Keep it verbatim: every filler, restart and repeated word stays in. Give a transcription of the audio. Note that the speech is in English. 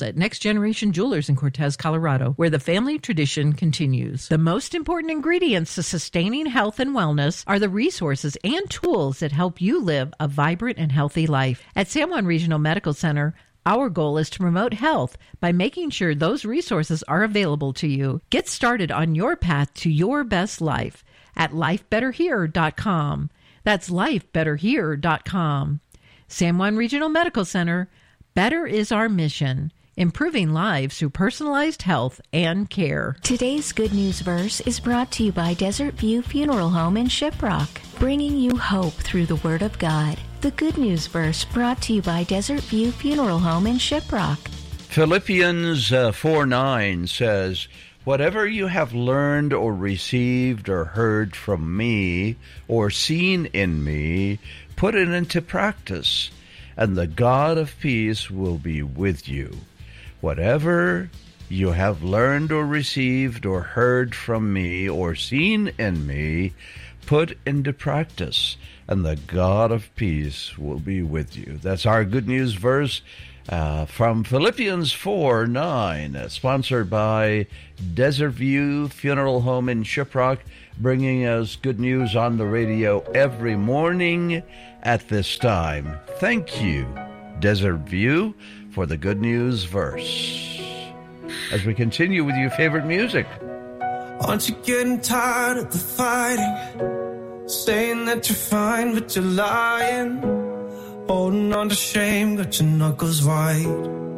at Next Generation Jewelers in Cortez, Colorado, where the family tradition continues. The most important ingredients to sustaining health and wellness are the resources and tools that help you live a vibrant and healthy life. At San Juan Regional Medical Center, our goal is to promote health by making sure those resources are available to you. Get started on your path to your best life at life better here dot com. That's life better here dot com. San Juan Regional Medical Center, better is our mission, improving lives through personalized health and care. Today's Good News Verse is brought to you by Desert View Funeral Home in Shiprock, bringing you hope through the Word of God. The Good News Verse brought to you by Desert View Funeral Home in Shiprock. Philippians uh, four nine says, "Whatever you have learned or received or heard from me or seen in me, put it into practice, and the God of peace will be with you." Whatever you have learned or received or heard from me or seen in me, put into practice, and the God of peace will be with you. That's our good news verse uh, from Philippians four nine, uh, sponsored by Desert View Funeral Home in Shiprock, bringing us good news on the radio every morning at this time. Thank you, Desert View, for the good news verse. As we continue with your favorite music. Aren't you getting tired of the fighting? Saying that you're fine, but you're lying. Holding on to shame, got your knuckles white.